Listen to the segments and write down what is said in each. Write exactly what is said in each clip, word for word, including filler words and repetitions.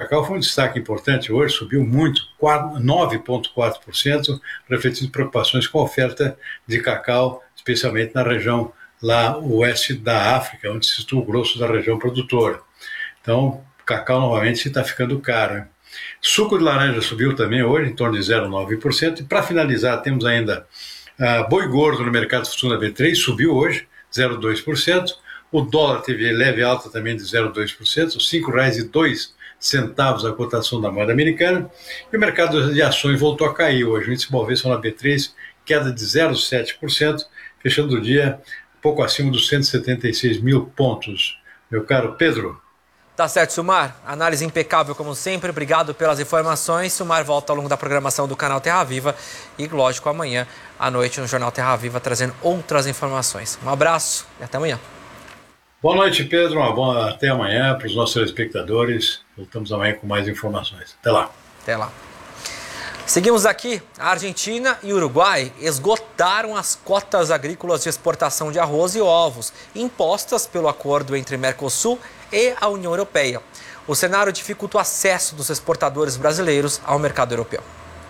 cacau foi um destaque importante hoje, subiu muito, nove vírgula quatro por cento, refletindo preocupações com a oferta de cacau, especialmente na região lá oeste da África, onde se situa o grosso da região produtora. Então, o cacau novamente está ficando caro, hein? Suco de laranja subiu também hoje, em torno de zero vírgula nove por cento. E para finalizar, temos ainda uh, boi gordo no mercado futuro da B três, subiu hoje, zero vírgula dois por cento. O dólar teve leve alta também de zero vírgula dois por cento, cinco reais e dois centavos a cotação da moeda americana. E o mercado de ações voltou a cair hoje. O índice Bovespa na B três, queda de zero vírgula sete por cento, fechando o dia pouco acima dos cento e setenta e seis mil pontos. Meu caro Pedro. Tá certo, Silmar. Análise impecável como sempre. Obrigado pelas informações. Silmar volta ao longo da programação do canal Terra Viva e, lógico, amanhã à noite no Jornal Terra Viva trazendo outras informações. Um abraço e até amanhã. Boa noite, Pedro. Uma boa até amanhã para os nossos telespectadores. Voltamos amanhã com mais informações. Até lá. Até lá. Seguimos aqui. A Argentina e o Uruguai esgotaram as cotas agrícolas de exportação de arroz e ovos impostas pelo acordo entre Mercosul e a União Europeia. O cenário dificulta o acesso dos exportadores brasileiros ao mercado europeu.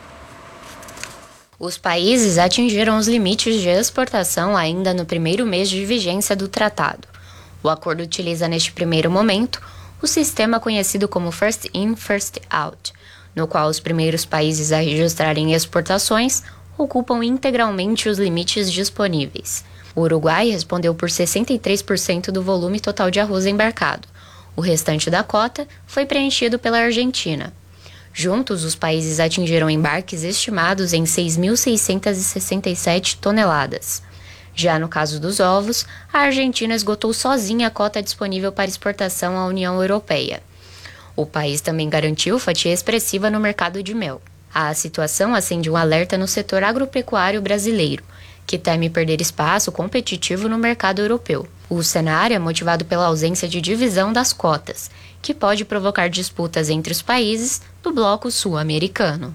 Os países atingiram os limites de exportação ainda no primeiro mês de vigência do tratado. O acordo utiliza neste primeiro momento o sistema conhecido como First In, First Out, no qual os primeiros países a registrarem exportações ocupam integralmente os limites disponíveis. O Uruguai respondeu por sessenta e três por cento do volume total de arroz embarcado. O restante da cota foi preenchido pela Argentina. Juntos, os países atingiram embarques estimados em seis mil seiscentas e sessenta e sete toneladas. Já no caso dos ovos, a Argentina esgotou sozinha a cota disponível para exportação à União Europeia. O país também garantiu fatia expressiva no mercado de mel. A situação acende um alerta no setor agropecuário brasileiro, que teme perder espaço competitivo no mercado europeu. O cenário é motivado pela ausência de divisão das cotas, que pode provocar disputas entre os países do bloco sul-americano.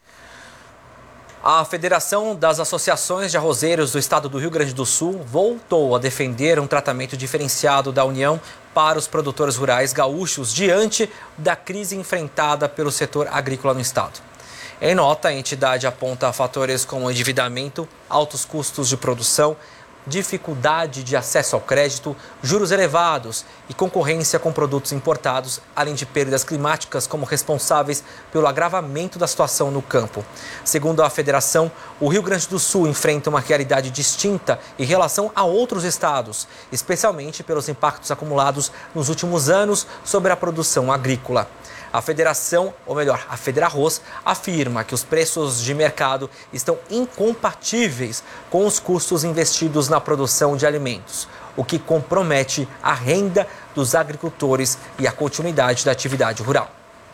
A Federação das Associações de Arrozeiros do Estado do Rio Grande do Sul voltou a defender um tratamento diferenciado da União para os produtores rurais gaúchos diante da crise enfrentada pelo setor agrícola no estado. Em nota, a entidade aponta fatores como endividamento, altos custos de produção, dificuldade de acesso ao crédito, juros elevados e concorrência com produtos importados, além de perdas climáticas como responsáveis pelo agravamento da situação no campo. Segundo a federação, o Rio Grande do Sul enfrenta uma realidade distinta em relação a outros estados, especialmente pelos impactos acumulados nos últimos anos sobre a produção agrícola. A federação, ou melhor, a Fedrarroz, afirma que os preços de mercado estão incompatíveis com os custos investidos na produção de alimentos, o que compromete a renda dos agricultores e a continuidade da atividade rural.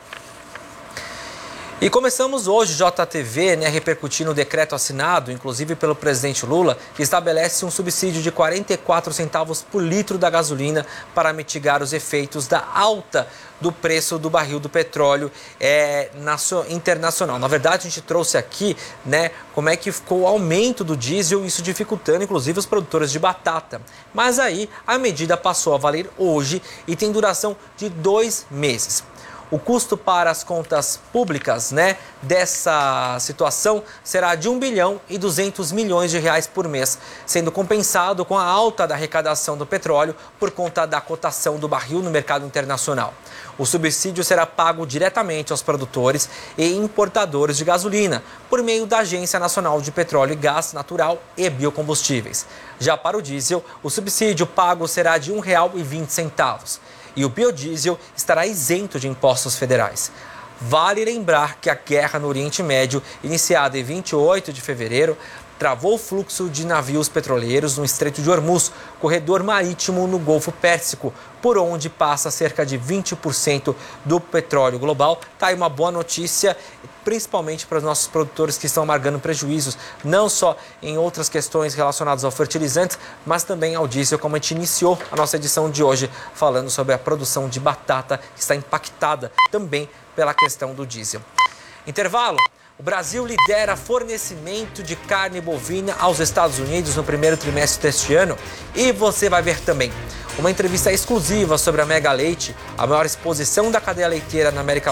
E começamos hoje, J T V, né, repercutindo o decreto assinado, inclusive pelo presidente Lula, que estabelece um subsídio de quarenta e quatro centavos por litro da gasolina para mitigar os efeitos da alta do preço do barril do petróleo é, internacional. Na verdade, a gente trouxe aqui, né, como é que ficou o aumento do diesel, isso dificultando, inclusive, os produtores de batata. Mas aí, a medida passou a valer hoje e tem duração de dois meses. O custo para as contas públicas, né, dessa situação será de um bilhão e duzentos milhões de reais por mês, sendo compensado com a alta da arrecadação do petróleo por conta da cotação do barril no mercado internacional. O subsídio será pago diretamente aos produtores e importadores de gasolina, por meio da Agência Nacional de Petróleo e Gás Natural e Biocombustíveis. Já para o diesel, o subsídio pago será de um real e vinte centavos. E o biodiesel estará isento de impostos federais. Vale lembrar que a guerra no Oriente Médio, iniciada em vinte e oito de fevereiro, travou o fluxo de navios petroleiros no Estreito de Hormuz, corredor marítimo no Golfo Pérsico, por onde passa cerca de vinte por cento do petróleo global. Tá aí uma boa notícia, principalmente para os nossos produtores que estão amargando prejuízos, não só em outras questões relacionadas ao fertilizantes, mas também ao diesel, como a gente iniciou a nossa edição de hoje, falando sobre a produção de batata, que está impactada também pela questão do diesel. Intervalo. O Brasil lidera fornecimento de carne bovina aos Estados Unidos no primeiro trimestre deste ano. E você vai ver também uma entrevista exclusiva sobre a Mega Leite, a maior exposição da cadeia leiteira na América